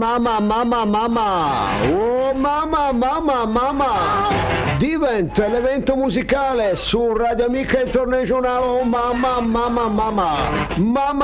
Oh mamma, diventa l'evento musicale su Radio Amica Internazionale. Oh mamma,